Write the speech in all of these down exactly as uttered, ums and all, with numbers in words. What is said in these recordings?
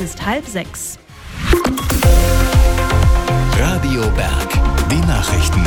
ist halb sechs. Radio Berg, die Nachrichten.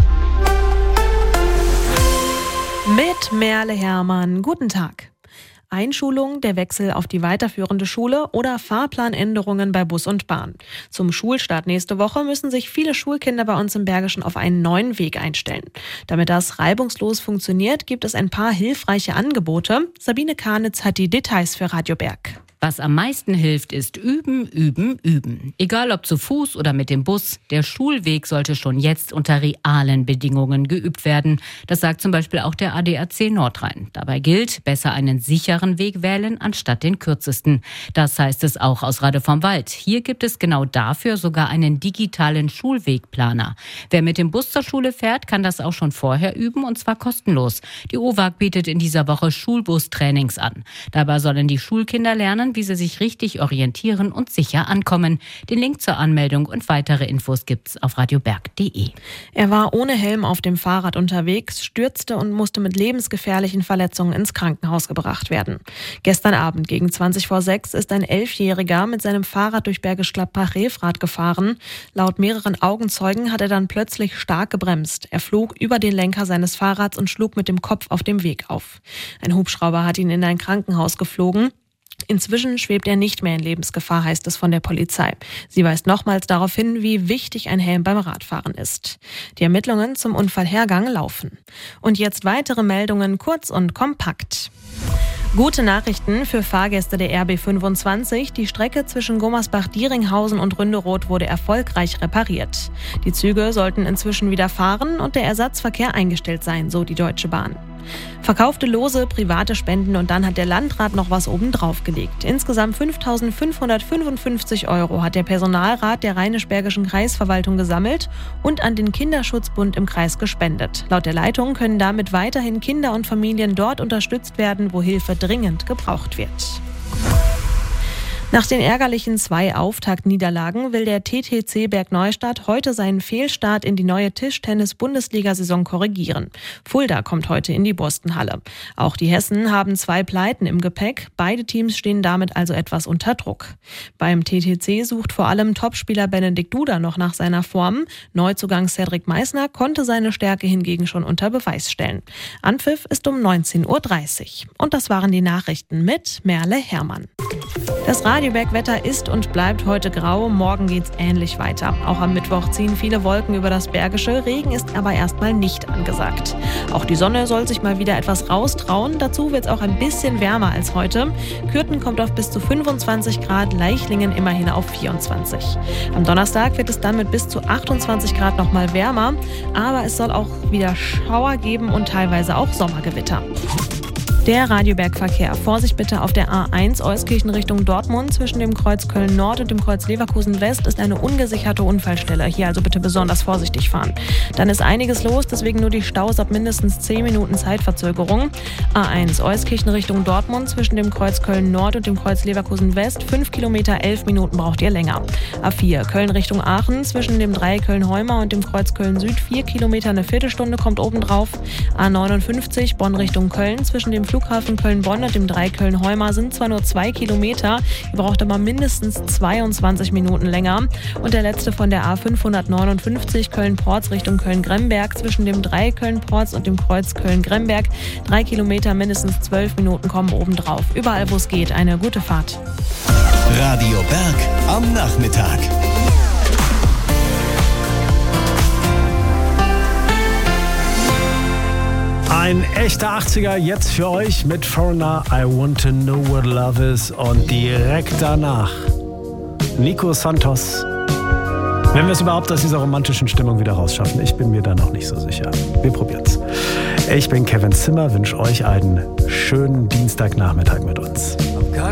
Mit Merle Hermann. Guten Tag. Einschulung, der Wechsel auf die weiterführende Schule oder Fahrplanänderungen bei Bus und Bahn. Zum Schulstart nächste Woche müssen sich viele Schulkinder bei uns im Bergischen auf einen neuen Weg einstellen. Damit das reibungslos funktioniert, gibt es ein paar hilfreiche Angebote. Sabine Karnitz hat die Details für Radio Berg. Was am meisten hilft, ist üben, üben, üben. Egal ob zu Fuß oder mit dem Bus, der Schulweg sollte schon jetzt unter realen Bedingungen geübt werden. Das sagt zum Beispiel auch der A D A C Nordrhein. Dabei gilt, besser einen sicheren Weg wählen, anstatt den kürzesten. Das heißt es auch aus Rade vom Wald. Hier gibt es genau dafür sogar einen digitalen Schulwegplaner. Wer mit dem Bus zur Schule fährt, kann das auch schon vorher üben, und zwar kostenlos. Die O W A G bietet in dieser Woche Schulbustrainings an. Dabei sollen die Schulkinder lernen, wie sie sich richtig orientieren und sicher ankommen. Den Link zur Anmeldung und weitere Infos gibt's auf radioberg punkt de. Er war ohne Helm auf dem Fahrrad unterwegs, stürzte und musste mit lebensgefährlichen Verletzungen ins Krankenhaus gebracht werden. Gestern Abend gegen zwanzig vor sechs ist ein Elfjähriger mit seinem Fahrrad durch Bergisch Gladbach-Revrath gefahren. Laut mehreren Augenzeugen hat er dann plötzlich stark gebremst. Er flog über den Lenker seines Fahrrads und schlug mit dem Kopf auf dem Weg auf. Ein Hubschrauber hat ihn in ein Krankenhaus geflogen. Inzwischen schwebt er nicht mehr in Lebensgefahr, heißt es von der Polizei. Sie weist nochmals darauf hin, wie wichtig ein Helm beim Radfahren ist. Die Ermittlungen zum Unfallhergang laufen. Und jetzt weitere Meldungen, kurz und kompakt. Gute Nachrichten für Fahrgäste der R B fünfundzwanzig. Die Strecke zwischen Gummersbach-Dieringhausen und Ründeroth wurde erfolgreich repariert. Die Züge sollten inzwischen wieder fahren und der Ersatzverkehr eingestellt sein, so die Deutsche Bahn. Verkaufte Lose, private Spenden und dann hat der Landrat noch was obendrauf gelegt. Insgesamt fünftausendfünfhundertfünfundfünfzig Euro hat der Personalrat der Rheinisch-Bergischen Kreisverwaltung gesammelt und an den Kinderschutzbund im Kreis gespendet. Laut der Leitung können damit weiterhin Kinder und Familien dort unterstützt werden, wo Hilfe dringend gebraucht wird. Nach den ärgerlichen zwei Auftaktniederlagen will der T T C Bergneustadt heute seinen Fehlstart in die neue Tischtennis-Bundesliga-Saison korrigieren. Fulda kommt heute in die Borstenhalle. Auch die Hessen haben zwei Pleiten im Gepäck. Beide Teams stehen damit also etwas unter Druck. Beim T T C sucht vor allem Topspieler Benedikt Duda noch nach seiner Form. Neuzugang Cedric Meissner konnte seine Stärke hingegen schon unter Beweis stellen. Anpfiff ist um neunzehn Uhr dreißig. Und das waren die Nachrichten mit Merle Hermann. Das Radioberg-Wetter ist und bleibt heute grau, morgen geht's ähnlich weiter. Auch am Mittwoch ziehen viele Wolken über das Bergische, Regen ist aber erstmal nicht angesagt. Auch die Sonne soll sich mal wieder etwas raustrauen, dazu wird's auch ein bisschen wärmer als heute. Kürten kommt auf bis zu fünfundzwanzig Grad, Leichlingen immerhin auf vierundzwanzig. Am Donnerstag wird es dann mit bis zu achtundzwanzig Grad nochmal wärmer, aber es soll auch wieder Schauer geben und teilweise auch Sommergewitter. Der Radioberg-Verkehr. Vorsicht bitte auf der A eins Euskirchen Richtung Dortmund. Zwischen dem Kreuz Köln-Nord und dem Kreuz Leverkusen-West ist eine ungesicherte Unfallstelle. Hier also bitte besonders vorsichtig fahren. Dann ist einiges los, deswegen nur die Staus ab mindestens zehn Minuten Zeitverzögerung. A eins Euskirchen Richtung Dortmund. Zwischen dem Kreuz Köln-Nord und dem Kreuz Leverkusen-West. fünf Kilometer, elf Minuten braucht ihr länger. A vier Köln Richtung Aachen. Zwischen dem Dreieck Köln-Heuma und dem Kreuz Köln-Süd. vier Kilometer, eine Viertelstunde kommt obendrauf. A neunundfünfzig Bonn Richtung Köln. Zwischen dem Flughafen Köln-Bonn und dem Dreieck Köln-Heuma sind zwar nur zwei Kilometer, ihr braucht aber mindestens zweiundzwanzig Minuten länger. Und der letzte von der A fünfhundertneunundfünfzig Köln-Porz Richtung Köln-Gremberg zwischen dem Dreieck Köln-Porz und dem Kreuz Köln-Gremberg. Drei Kilometer, mindestens zwölf Minuten kommen obendrauf. Überall, wo es geht, eine gute Fahrt. Radio Berg am Nachmittag. Ein echter achtziger jetzt für euch mit Foreigner, I Want to Know What Love Is, und direkt danach Nico Santos. Wenn wir es überhaupt aus dieser romantischen Stimmung wieder rausschaffen, ich bin mir da noch nicht so sicher. Wir probieren's. Ich bin Kevin Zimmer, wünsche euch einen schönen Dienstagnachmittag mit uns.